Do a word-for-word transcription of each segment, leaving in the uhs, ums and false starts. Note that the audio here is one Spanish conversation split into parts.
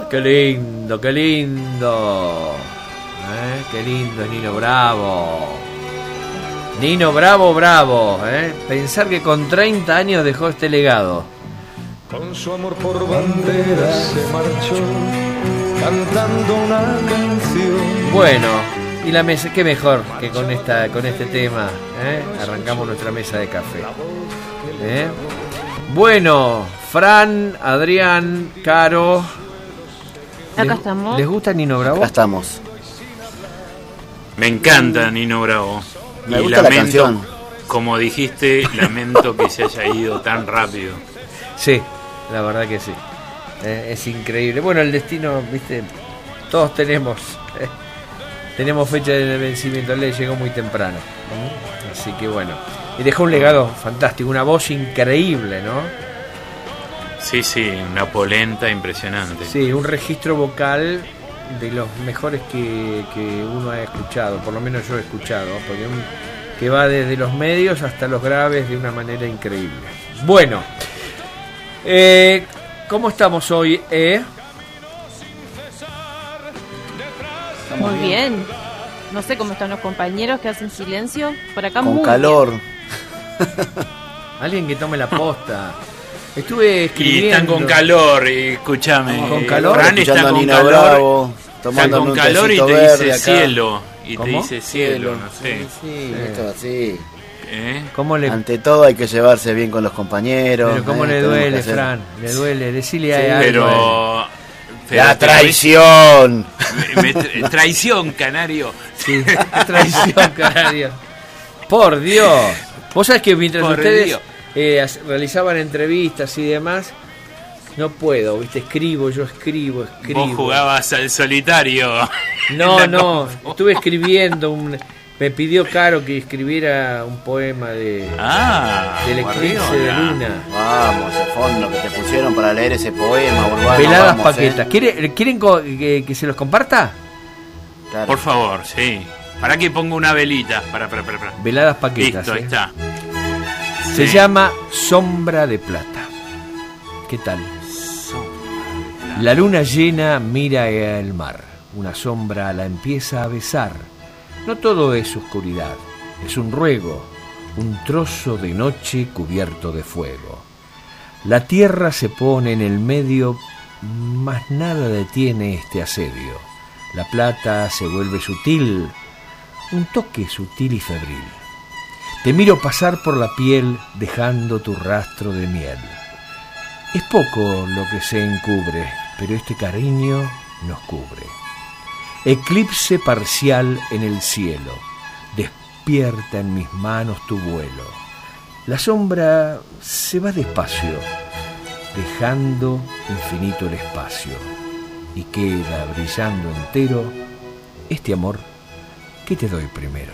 qué lindo, qué lindo. ¿Eh? Qué lindo es Nino Bravo. Nino Bravo, bravo. ¿Eh? Pensar que con treinta años dejó este legado. Con su amor por bandera se marchó cantando una canción. Bueno, y la mesa, qué mejor que con esta, con este tema, ¿eh? Arrancamos nuestra mesa de café. ¿Eh? Bueno, Fran, Adrián, Caro. Acá ¿Les, estamos. ¿Les gusta Nino Bravo? Acá estamos. Me encanta Nino Bravo. Me y gusta lamento, la canción. Como dijiste, lamento que se haya ido tan rápido. Sí, la verdad que sí. Eh, es increíble. Bueno, el destino, viste, todos tenemos eh, tenemos fecha de vencimiento. Le llegó muy temprano. ¿Mm? Así que bueno. Y dejó un legado fantástico, una voz increíble, ¿no? Sí, sí, una polenta impresionante. Sí, un registro vocal de los mejores que, que uno ha escuchado, por lo menos yo he escuchado, porque un, que va desde los medios hasta los graves de una manera increíble. Bueno, eh, ¿cómo estamos hoy? Eh? Muy bien. No sé cómo están los compañeros que hacen silencio. Por acá Con muy calor. bien. Alguien que tome la posta. Estuve Y escribiendo. están con calor, y escúchame. ¿Con calor? Fran está Escuchando a con Nino calor. Bravo, Está tomándome con un calor y tecito te verde dice acá. cielo. Y ¿Cómo? te dice cielo, no sé. Sí, sí, esto es así. ¿Eh? ¿Cómo le, Ante todo hay que llevarse bien con los compañeros. pero cómo ¿eh? le Tenemos que duele, hacer- Fran? Le duele, decile Sí, a algo. Pero. pero La te- traición. me- me tra- traición, canario. Sí, traición, canario. Por Dios. Vos sabés que mientras Por ustedes Dios. eh, as- realizaban entrevistas y demás, no puedo, ¿viste? Escribo, yo escribo, escribo. Vos jugabas al solitario. No, La no, compu. estuve escribiendo un... Me pidió Caro que escribiera un poema de Ah, del eclipse de Guardiola. luna. Vamos, ese fondo que te pusieron para leer ese poema, Urbano. Veladas vamos, paquetas. ¿eh? ¿Quiere- ¿Quieren co- que, que se los comparta? Claro. Por favor, sí. Para que ponga una velita. Para, para, para. para. Veladas paquetas. Listo, ahí ¿eh? está. Se Sí. llama Sombra de Plata. ¿Qué tal? La luna llena mira el mar. Una sombra la empieza a besar. No todo es oscuridad, es un ruego, un trozo de noche cubierto de fuego. La tierra se pone en el medio, mas nada detiene este asedio. La plata se vuelve sutil, un toque sutil y febril. Te miro pasar por la piel dejando tu rastro de miel. Es poco lo que se encubre, pero este cariño nos cubre. Eclipse parcial en el cielo, despierta en mis manos tu vuelo. La sombra se va despacio, dejando infinito el espacio, y queda brillando entero este amor que te doy primero.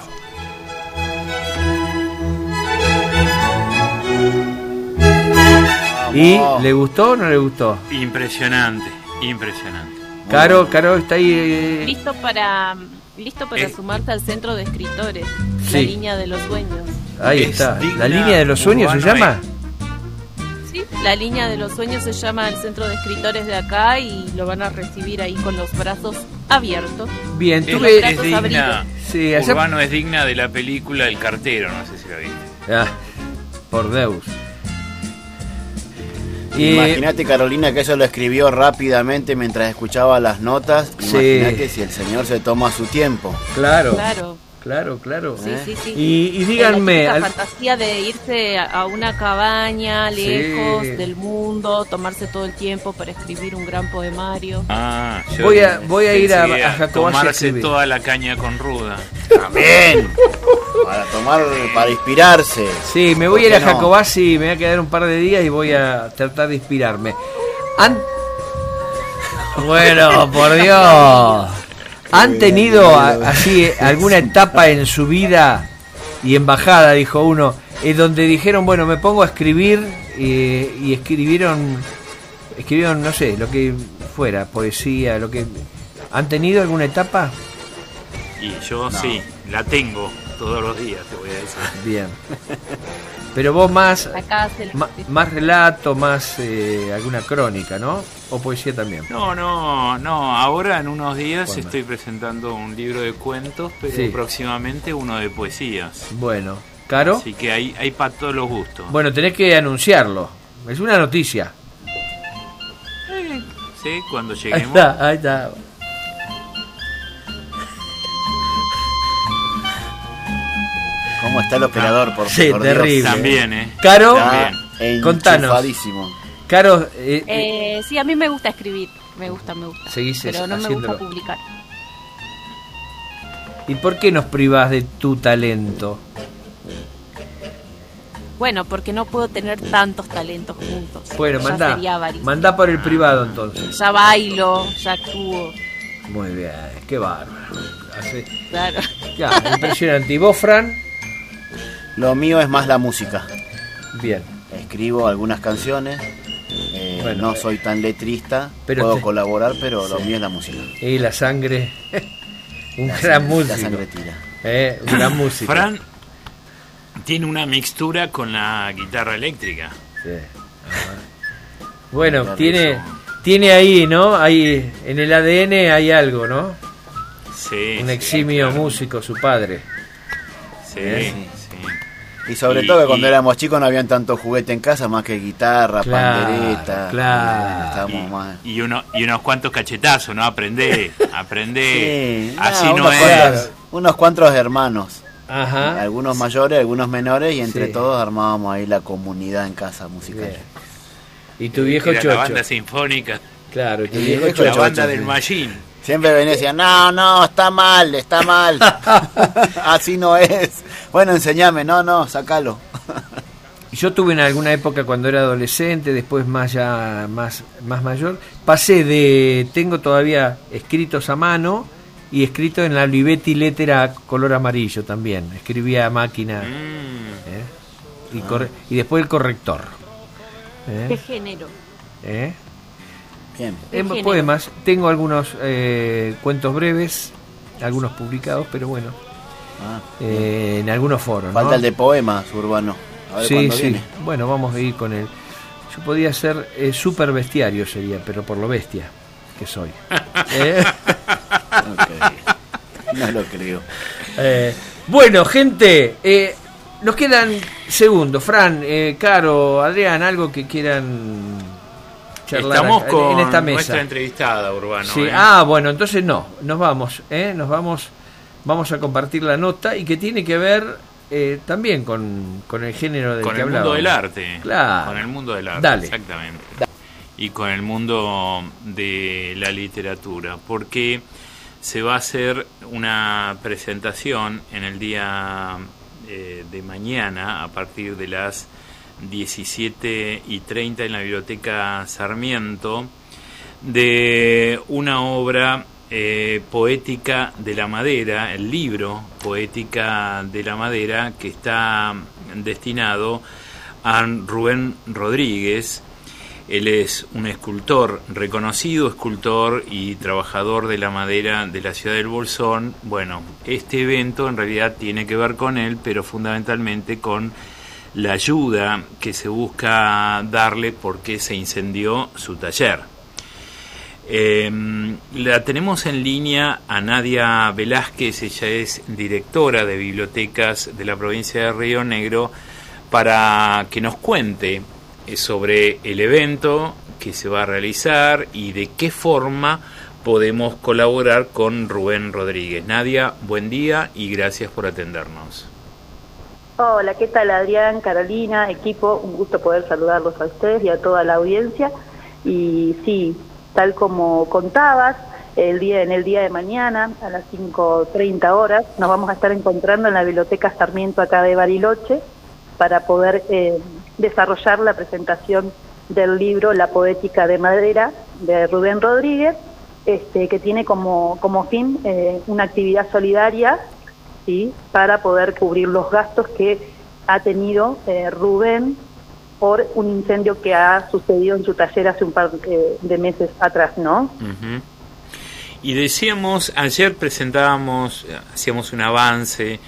¿Y le gustó o no le gustó? Impresionante, impresionante. Caro, Caro está ahí. eh, Listo para listo para Eh. sumarse al centro de escritores. Sí. La línea de los sueños. Ahí Es está. digna, ¿La línea de los sueños se Urbano llama? Sí, la línea de los sueños se llama el centro de escritores de acá y lo van a recibir ahí con los brazos abiertos. Bien, Es, tuve. es digna. Sí, allá- Urbano es digna de la película El Cartero, no sé si la viste. Ah, por Deus. Y, Imagínate, Carolina, que eso lo escribió rápidamente mientras escuchaba las notas. Sí. Imagínate si el señor se toma su tiempo. claro, Claro. claro, claro. Sí, sí, sí. Y, y La díganme, típica al- fantasía de irse a- a una cabaña lejos Sí. del mundo, tomarse todo el tiempo para escribir un gran poemario. Ah, yo Voy a- voy a ir a- pensé a Jacobacci a tomarse escribir. toda la caña con ruda. También. Para tomar, para inspirarse. sí, me voy a ir ¿Por a qué no? Jacobacci, me voy a quedar un par de días y voy a tratar de inspirarme. An- bueno, por Dios. ¿Han tenido a- así eh, alguna etapa en su vida y en bajada, dijo uno, eh, donde dijeron, bueno, me pongo a escribir eh, y escribieron, escribieron, no sé, lo que fuera, poesía, lo que... ¿Han tenido alguna etapa? Y yo sí, la tengo todos los días, te voy a decir. Bien. Pero vos más, Acá se ma- más relato, más eh, alguna crónica, ¿no? O poesía también. No, no, no. Ahora en unos días Bueno. estoy presentando un libro de cuentos, pero Sí. próximamente uno de poesías. Bueno, Caro. Así que hay, hay para todos los gustos. Bueno, tenés que anunciarlo. Es una noticia. Eh, sí, cuando Ahí lleguemos. está, ahí está. ¿Cómo está el operador? Por, Sí, por Dios? terrible. También, ¿eh? Caro, Está contanos. enchufadísimo. Caro, eh, eh, Eh, sí, a mí me gusta escribir. Me gusta, me gusta. Seguís pero no me haciéndolo. gusta publicar. ¿y por qué nos privás de tu talento? Bueno, porque no puedo tener tantos talentos juntos. Bueno, Ya mandá, sería avarísimo. mandá por el privado entonces. Ya bailo, ya actúo. Muy bien, qué bárbaro. Hace- Claro. Ya, impresionante. ¿Y vos, Fran? Lo mío es más la música. Bien. Escribo algunas canciones. eh, Bueno, no soy tan letrista. pero puedo te- colaborar, pero lo Sí. mío es la música. Y la sangre. Un La gran sangre- músico. La sangre tira. Eh, un gran músico. Fran tiene una mixtura con la guitarra eléctrica. Sí. Ajá. Bueno, Claro, tiene, eso. tiene ahí, ¿no? Ahí, en el A D N hay algo, ¿no? Sí. Un sí, eximio claro. músico, su padre. Sí, ¿Eh? sí. Y sobre Y- todo que cuando y- éramos chicos no habían tanto juguete en casa, más que guitarra, Claro, pandereta. claro. Estábamos más. Y, y, uno, y unos cuantos cachetazos, ¿no? Aprendé, aprendé. Sí, Así nada, no unos, es. cuantos, unos cuantos hermanos. Ajá. Algunos mayores, algunos menores, y entre Sí. todos armábamos ahí la comunidad en casa musical. Bien. Y tu viejo Era la chocho. banda sinfónica, Claro, y tu Y viejo viejo la chocho. banda chocho, del sí. Machine. Siempre venía y decía, no, no, está mal, está mal. Así no es. Bueno, enseñame, no, no, sacalo. Yo tuve en alguna época cuando era adolescente, después más ya más más mayor, pasé de tengo todavía escritos a mano y escrito en la Olivetti lettera color amarillo también. Escribía a máquina Mm. ¿eh? y corre- y después el corrector. ¿Qué ¿eh? género? ¿eh? Bien. ¿Qué En género? poemas tengo algunos eh, cuentos breves, algunos publicados, pero bueno, Ah, eh, en algunos foros. ¿no? falta el de poemas, Urbano. A ver Sí, cuándo sí. viene. Bueno, vamos a ir con él. Yo podía ser eh, super bestiario sería, pero por lo bestia que soy. ¿Eh? Ok. No lo creo. Eh, bueno, gente, eh, nos quedan segundos. Fran, eh, Caro, Adrián, algo que quieran charlar Estamos acá, con en esta nuestra mesa. entrevistada, Urbano. Sí. ¿eh? Ah, bueno, entonces no, nos vamos, ¿eh? Nos vamos, vamos a compartir la nota y que tiene que ver eh, también con, con el género del Con que el mundo hablábamos. del arte. Claro. Con el mundo del arte, Dale. exactamente. Y con el mundo de la literatura, porque se va a hacer una presentación en el día eh, de mañana a partir de las diecisiete y treinta en la Biblioteca Sarmiento de una obra eh, poética de la madera, el libro Poética de la Madera, que está destinado a Rubén Rodríguez. Él es un escultor, reconocido escultor y trabajador de la madera de la ciudad del Bolsón. Bueno, este evento en realidad tiene que ver con él, pero fundamentalmente con la ayuda que se busca darle porque se incendió su taller. Eh, la tenemos en línea a Nadia Velázquez, ella es directora de bibliotecas de la provincia de Río Negro, para que nos cuente sobre el evento que se va a realizar y de qué forma podemos colaborar con Rubén Rodríguez. Nadia, buen día y gracias por atendernos. Hola, ¿qué tal Adrián, Carolina, equipo? Un gusto poder saludarlos a ustedes y a toda la audiencia. Y sí, tal como contabas, el día en el día de mañana a las cinco treinta horas nos vamos a estar encontrando en la Biblioteca Sarmiento acá de Bariloche para poder eh, desarrollar la presentación del libro La Poética de Madera de Rubén Rodríguez, este, que tiene como, como fin eh, una actividad solidaria, ¿sí?, para poder cubrir los gastos que ha tenido eh, Rubén por un incendio que ha sucedido en su taller hace un par eh, de meses atrás, ¿no? Uh-huh. Y decíamos, ayer presentábamos, hacíamos un avance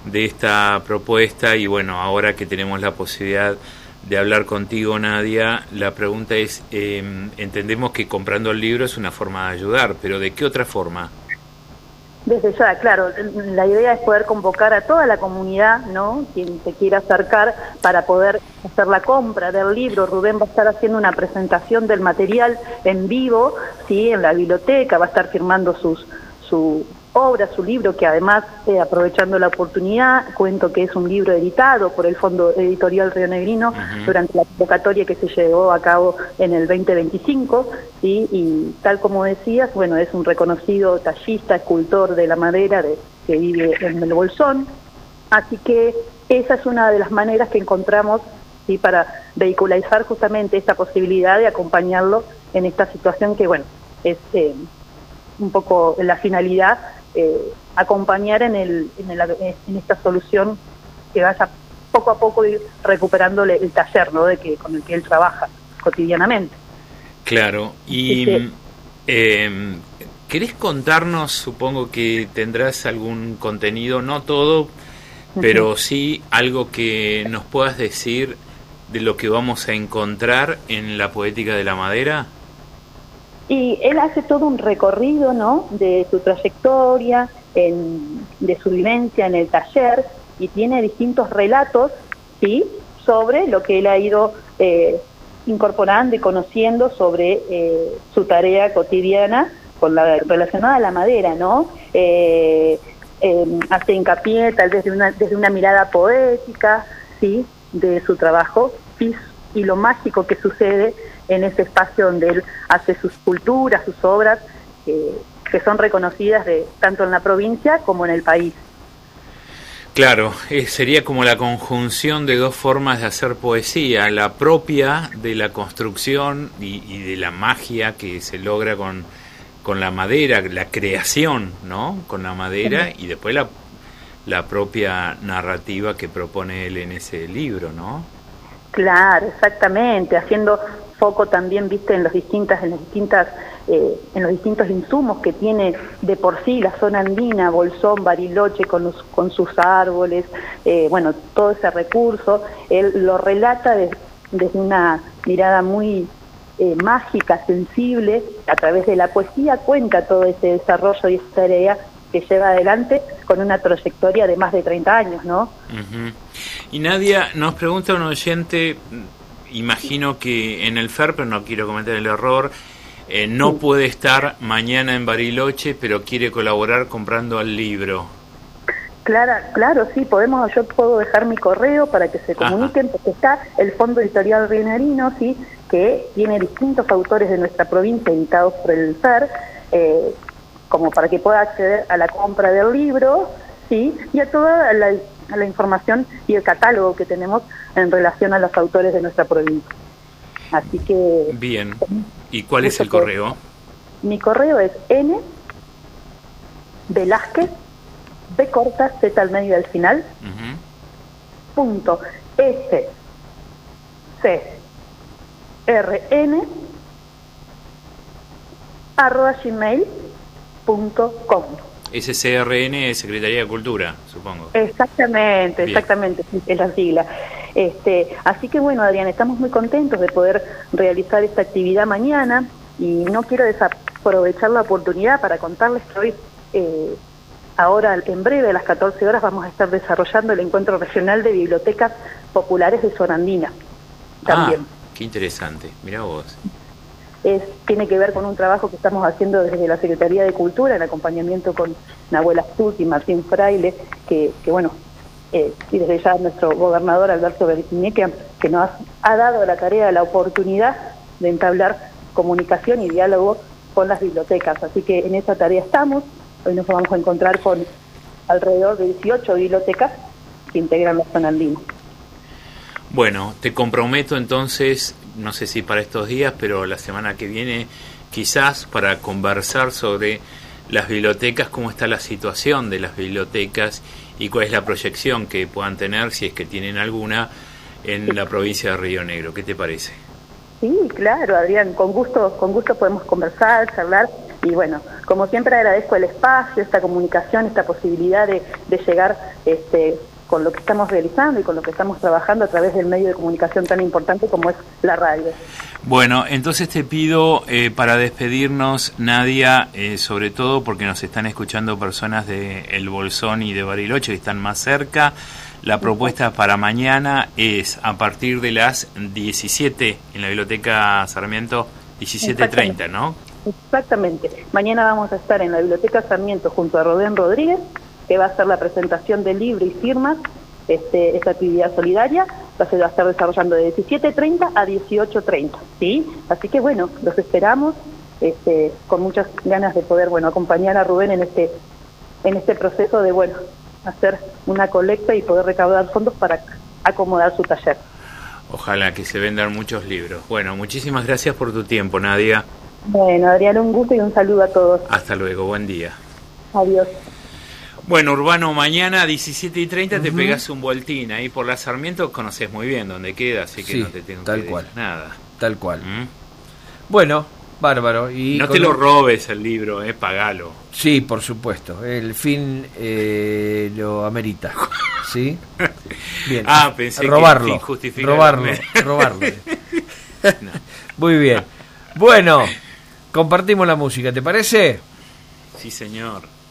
de esta propuesta. Y bueno, ahora que tenemos la posibilidad de hablar contigo, Nadia, la pregunta es, eh, entendemos que comprando el libro es una forma de ayudar, pero ¿de qué otra forma? Desde ya, claro, la idea es poder convocar a toda la comunidad, ¿no? Quien se quiera acercar para poder hacer la compra del libro. Rubén va a estar haciendo una presentación del material en vivo, ¿sí? En la biblioteca, va a estar firmando sus su obra, su libro, que además, eh, aprovechando la oportunidad, cuento que es un libro editado por el Fondo Editorial Rionegrino uh-huh. durante la convocatoria que se llevó a cabo en el veinte veinticinco, ¿sí? Y tal como decías, bueno, es un reconocido tallista, escultor de la madera de, que vive en el Bolsón, así que esa es una de las maneras que encontramos, ¿sí? Para vehicularizar justamente esta posibilidad de acompañarlo en esta situación que, bueno, es eh, un poco la finalidad, Eh, acompañar en, el, en, el, en esta solución que vaya poco a poco ir recuperándole el taller, ¿no? De que con el que él trabaja cotidianamente. Claro, y sí. eh, ¿querés contarnos? Supongo que tendrás algún contenido, no todo, pero uh-huh. sí algo que nos puedas decir de lo que vamos a encontrar en la poética de la madera. Y él hace todo un recorrido, ¿no? De su trayectoria, en, de su vivencia en el taller, y tiene distintos relatos, ¿sí? Sobre lo que él ha ido eh, incorporando y conociendo sobre eh, su tarea cotidiana con la relacionada a la madera, ¿no? Eh, eh, hace hincapié tal vez de una, desde una mirada poética, ¿sí? De su trabajo y, y lo mágico que sucede en ese espacio donde él hace sus culturas, sus obras, eh, que son reconocidas de tanto en la provincia como en el país. Claro, eh, sería como la conjunción de dos formas de hacer poesía, la propia de la construcción y, y de la magia que se logra con, con la madera, la creación, ¿no? Con la madera, uh-huh. y después la, la propia narrativa que propone él en ese libro, ¿no? Claro, exactamente, haciendo foco también, viste, en los distintas, en las distintas, eh, en los distintos insumos que tiene de por sí la zona andina, Bolsón, Bariloche, con los, con sus árboles, eh, bueno, todo ese recurso, él lo relata de, desde una mirada muy eh, mágica, sensible, a través de la poesía cuenta todo ese desarrollo y esa tarea que lleva adelante con una trayectoria de más de treinta años, ¿no? Uh-huh. Y Nadia, nos pregunta un oyente, imagino que en el F E R, pero no quiero cometer el error, eh, no sí. puede estar mañana en Bariloche, pero quiere colaborar comprando el libro. Claro, claro, sí, podemos, yo puedo dejar mi correo para que se comuniquen, Ajá. porque está el Fondo Editorial Rionegrino, sí, que tiene distintos autores de nuestra provincia editados por el F E R, eh, como para que pueda acceder a la compra del libro, sí, y a toda la, a la información y el catálogo que tenemos en relación a los autores de nuestra provincia. Así que... Bien. ¿Y cuál es el correo? Mi correo es n velázquez, b corta, z al medio al final, uh-huh. punto s c r n arroba gmail punto com. S C R N es Secretaría de Cultura, supongo. Exactamente, Bien. exactamente, es la sigla. Este, así que bueno, Adrián, estamos muy contentos de poder realizar esta actividad mañana y no quiero desaprovechar la oportunidad para contarles que hoy, eh, ahora en breve, a las catorce horas, vamos a estar desarrollando el Encuentro Regional de Bibliotecas Populares de Zona Andina. También. Ah, qué interesante, mirá vos. Es, tiene que ver con un trabajo que estamos haciendo desde la Secretaría de Cultura, en acompañamiento con Nahuel Astut y Martín Fraile, que, que bueno, eh, y desde ya nuestro gobernador Alberto Berquineque, que nos ha, ha dado la tarea, la oportunidad de entablar comunicación y diálogo con las bibliotecas. Así que en esa tarea estamos. Hoy nos vamos a encontrar con alrededor de dieciocho bibliotecas que integran la zona andina. Bueno, te comprometo entonces, no sé si para estos días, pero la semana que viene quizás para conversar sobre las bibliotecas, cómo está la situación de las bibliotecas y cuál es la proyección que puedan tener, si es que tienen alguna, en la provincia de Río Negro. ¿Qué te parece? Sí, claro, Adrián, con gusto, con gusto podemos conversar, charlar Y bueno, como siempre agradezco el espacio, esta comunicación, esta posibilidad de, de llegar este, con lo que estamos realizando y con lo que estamos trabajando a través del medio de comunicación tan importante como es la radio. Bueno, entonces te pido eh, para despedirnos, Nadia, eh, sobre todo porque nos están escuchando personas de El Bolsón y de Bariloche que están más cerca. La propuesta para mañana es a partir de las diecisiete en la Biblioteca Sarmiento, diecisiete treinta, ¿no? Exactamente. Mañana vamos a estar en la Biblioteca Sarmiento junto a Rodén Rodríguez, que va a hacer la presentación del libro y firmas, este, esta actividad solidaria, se va a estar desarrollando de diecisiete treinta a dieciocho treinta, ¿sí? Así que bueno, los esperamos este, con muchas ganas de poder, bueno, acompañar a Rubén en este, en este proceso de, bueno, hacer una colecta y poder recaudar fondos para acomodar su taller. Ojalá que se vendan muchos libros. Bueno, muchísimas gracias por tu tiempo, Nadia. Bueno, Adrián, un gusto y un saludo a todos. Hasta luego, buen día. Adiós. Bueno, Urbano, mañana a diecisiete y treinta uh-huh. te pegas un voltín ahí por la Sarmiento, conoces muy bien dónde queda, así que sí, no te tengo tal que cual. decir nada. Tal cual. ¿Mm? Bueno, bárbaro. Y no te lo robes el libro, eh, pagalo. Sí, por supuesto. El fin eh, lo amerita. ¿Sí? Bien. Ah, pensé robarlo, que el fin justifica robarlo, robarlo. No. Muy bien. Bueno, compartimos la música, ¿te parece? Sí, señor.